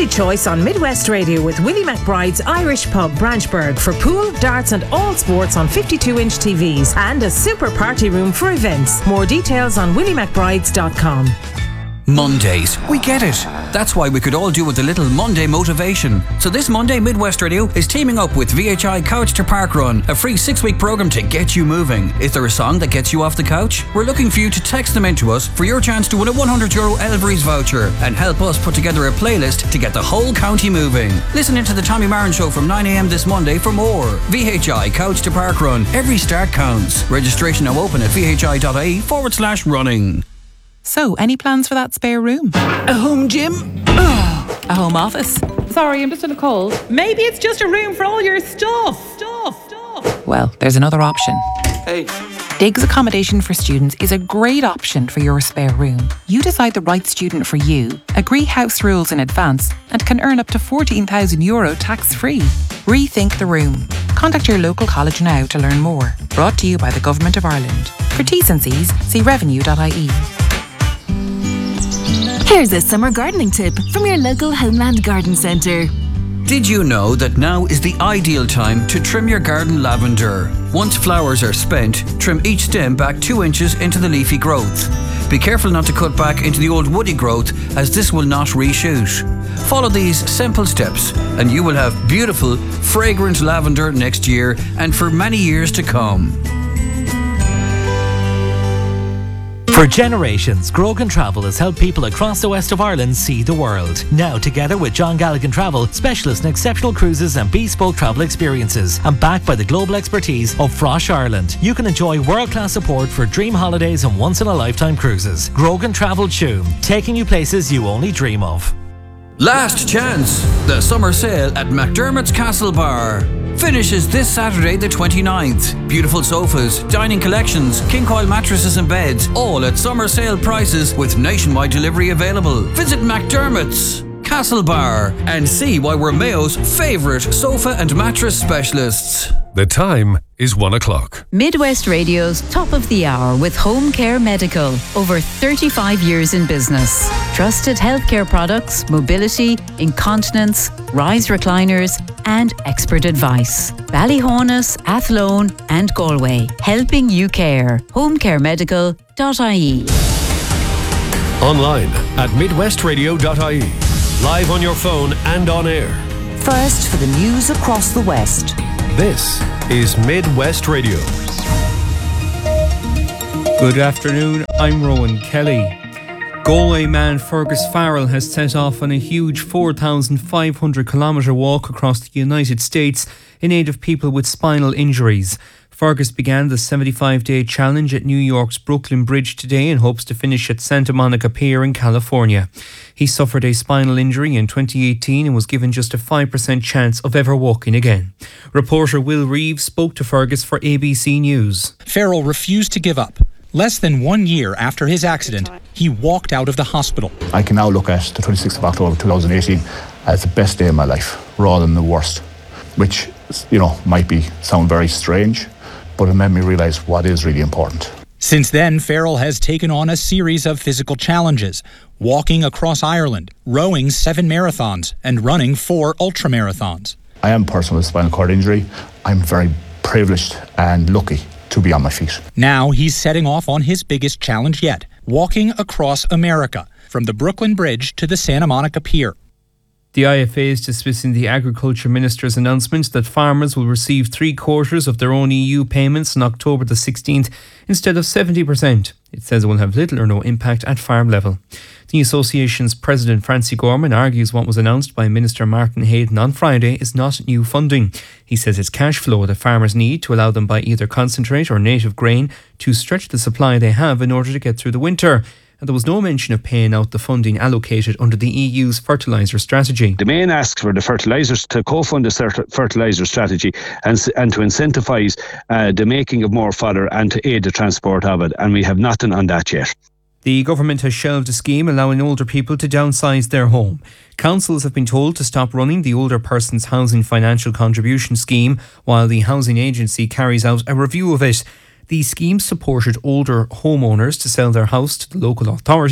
only choice on Midwest Radio with Willie McBride's Irish Pub, Branchburg, for pool, darts and all sports on 52-inch TVs, and a super party room for events. More details on williemcbrides.com. Mondays, we get it. That's why we could all do with a little Monday motivation. So this Monday, Midwest Radio is teaming up with VHI Couch to Park Run, a free 6-week programme to get you moving. Is there a song that gets you off the couch? We're looking for you to text them into us for your chance to win a €100 Elvery's voucher and help us put together a playlist to get the whole county moving. Listen into the Tommy Marin Show from 9 a.m. this Monday for more. VHI Couch to Park Run. Every start counts. Registration now open at vhi.ie/running. So, any plans for that spare room? A home gym? A home office? Sorry, I'm just in a cold. Maybe it's just a room for all your stuff. Well, there's another option. Hey. Diggs Accommodation for Students is a great option for your spare room. You decide the right student for you, agree house rules in advance, and can earn up to €14,000 tax-free. Rethink the room. Contact your local college now to learn more. Brought to you by the Government of Ireland. For T's and C's, see revenue.ie. Here's a summer gardening tip from your local Homeland Garden Centre. Did you know that now is the ideal time to trim your garden lavender? Once flowers are spent, trim each stem back 2 inches into the leafy growth. Be careful not to cut back into the old woody growth, as this will not reshoot. Follow these simple steps and you will have beautiful, fragrant lavender next year and for many years to come. For generations, Grogan Travel has helped people across the west of Ireland see the world. Now, together with John Galligan Travel, specialists in exceptional cruises and bespoke travel experiences, and backed by the global expertise of Frosh Ireland, you can enjoy world-class support for dream holidays and once-in-a-lifetime cruises. Grogan Travel Tuam, taking you places you only dream of. Last chance! The summer sale at McDermott's Castle Bar finishes this Saturday the 29th. Beautiful sofas, dining collections, king coil mattresses and beds, all at summer sale prices with nationwide delivery available. Visit McDermott's Castle Bar and see why we're Mayo's favourite sofa and mattress specialists. The time is 1 o'clock. Midwest Radio's Top of the Hour with Home Care Medical. Over 35 years in business. Trusted healthcare products, mobility, incontinence, rise recliners and expert advice. Ballyhonus, Athlone and Galway. Helping you care. homecaremedical.ie. Online at midwestradio.ie. Live on your phone and on air. First for the news across the West. This is Midwest Radio. Good afternoon, I'm Rowan Kelly. Galway man Fergus Farrell has set off on a huge 4,500 kilometre walk across the United States in aid of people with spinal injuries. Fergus began the 75-day challenge at New York's Brooklyn Bridge today and hopes to finish at Santa Monica Pier in California. He suffered a spinal injury in 2018 and was given just a 5% chance of ever walking again. Reporter Will Reeves spoke to Fergus for ABC News. Farrell refused to give up. Less than 1 year after his accident, he walked out of the hospital. I can now look at the 26th of October 2018 as the best day of my life, rather than the worst, which, might sound very strange, but it made me realise what is really important. Since then, Farrell has taken on a series of physical challenges, walking across Ireland, rowing 7 marathons, and running 4 ultramarathons. I am a person with a spinal cord injury. I'm very privileged and lucky to be on my feet. Now he's setting off on his biggest challenge yet, walking across America, from the Brooklyn Bridge to the Santa Monica Pier. The IFA is dismissing the Agriculture Minister's announcement that farmers will receive 3/4 of their own EU payments on October the 16th instead of 70%. It says it will have little or no impact at farm level. The association's president Francie Gorman argues what was announced by Minister Martin Hayden on Friday is not new funding. He says it's cash flow that farmers need to allow them buy either concentrate or native grain to stretch the supply they have in order to get through the winter. And there was no mention of paying out the funding allocated under the EU's fertiliser strategy. The main asks for the fertilisers to co-fund the fertiliser strategy and to incentivise the making of more fodder and to aid the transport of it, and we have nothing on that yet. The government has shelved a scheme allowing older people to downsize their home. Councils have been told to stop running the Older Persons Housing Financial Contribution Scheme while the Housing Agency carries out a review of it. The scheme supported older homeowners to sell their house to the local authority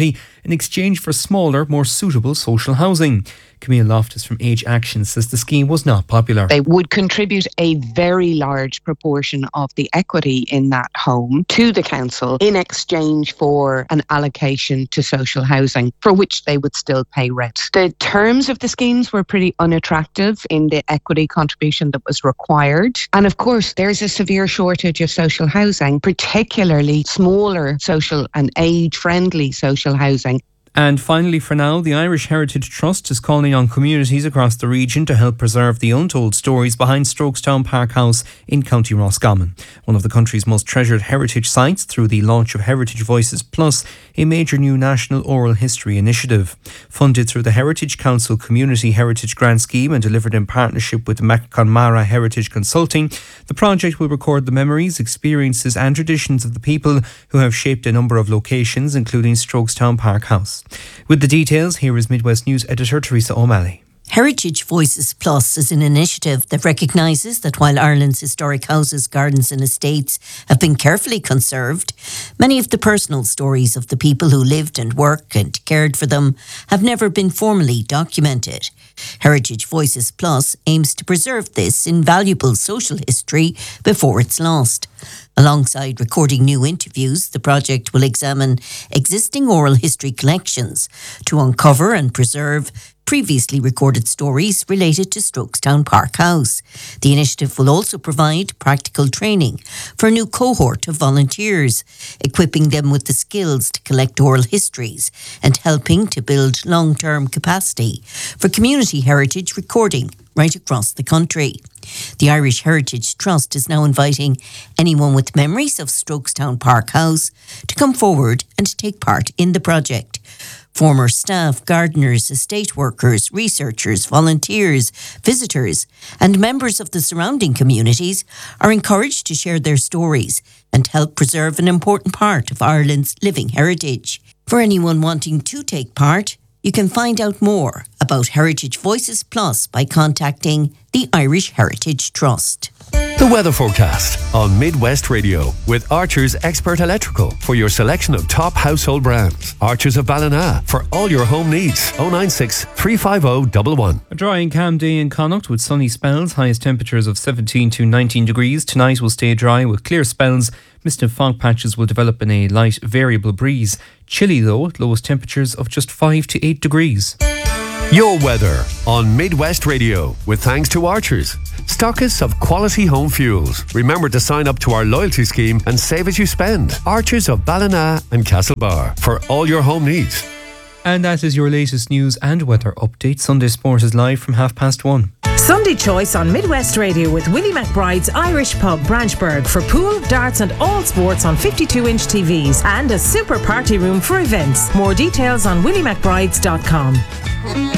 in exchange for smaller, more suitable social housing. Camille Loftus from Age Action says the scheme was not popular. They would contribute a very large proportion of the equity in that home to the council in exchange for an allocation to social housing, for which they would still pay rent. The terms of the schemes were pretty unattractive in the equity contribution that was required. And of course, there's a severe shortage of social housing, particularly smaller social and age-friendly social housing. And finally, for now, the Irish Heritage Trust is calling on communities across the region to help preserve the untold stories behind Strokestown Park House in County Roscommon, one of the country's most treasured heritage sites, through the launch of Heritage Voices Plus, a major new national oral history initiative. Funded through the Heritage Council Community Heritage Grant Scheme and delivered in partnership with Conmara Heritage Consulting, the project will record the memories, experiences and traditions of the people who have shaped a number of locations, including Strokestown Park House. With the details, here is Midwest News editor Teresa O'Malley. Heritage Voices Plus is an initiative that recognises that while Ireland's historic houses, gardens and estates have been carefully conserved, many of the personal stories of the people who lived and worked and cared for them have never been formally documented. Heritage Voices Plus aims to preserve this invaluable social history before it's lost. Alongside recording new interviews, the project will examine existing oral history collections to uncover and preserve previously recorded stories related to Strokestown Park House. The initiative will also provide practical training for a new cohort of volunteers, equipping them with the skills to collect oral histories and helping to build long-term capacity for community heritage recording right across the country. The Irish Heritage Trust is now inviting anyone with memories of Strokestown Park House to come forward and take part in the project. Former staff, gardeners, estate workers, researchers, volunteers, visitors and members of the surrounding communities are encouraged to share their stories and help preserve an important part of Ireland's living heritage. For anyone wanting to take part, you can find out more about Heritage Voices Plus by contacting the Irish Heritage Trust. The weather forecast on Midwest Radio with Archer's Expert Electrical for your selection of top household brands. Archer's of Ballina for all your home needs. 096 350 111. A dry and calm day in Connacht with sunny spells, highest temperatures of 17 to 19 degrees. Tonight will stay dry with clear spells. Mist and fog patches will develop in a light variable breeze. Chilly though, at lowest temperatures of just 5 to 8 degrees. Your weather on Midwest Radio with thanks to Archers, stockists of quality home fuels. Remember to sign up to our loyalty scheme and save as you spend. Archers of Ballina and Castlebar for all your home needs. And that is your latest news and weather update. Sunday Sport is live from 1:30. Sunday Choice on Midwest Radio with Willie McBride's Irish Pub Branchburg for pool, darts and all sports on 52-inch TVs and a super party room for events. More details on williemcbrides.com.